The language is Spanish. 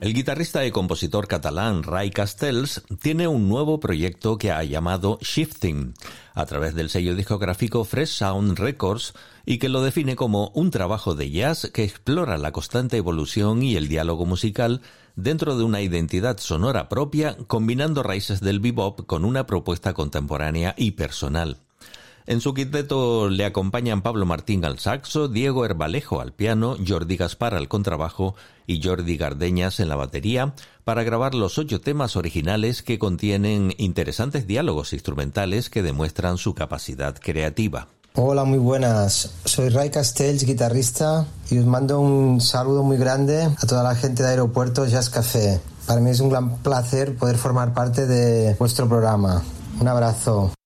El guitarrista y compositor catalán Ray Castells tiene un nuevo proyecto que ha llamado Shifting, a través del sello discográfico Fresh Sound Records, y que lo define como un trabajo de jazz que explora la constante evolución y el diálogo musical dentro de una identidad sonora propia, combinando raíces del bebop con una propuesta contemporánea y personal. En su quinteto le acompañan Pablo Martín al saxo, Diego Herbalejo al piano, Jordi Gaspar al contrabajo y Jordi Gardeñas en la batería, para grabar los 8 temas originales que contienen interesantes diálogos instrumentales que demuestran su capacidad creativa. Hola, muy buenas. Soy Ray Castells, guitarrista, y os mando un saludo muy grande a toda la gente de Aeropuerto Jazz Café. Para mí es un gran placer poder formar parte de vuestro programa. Un abrazo.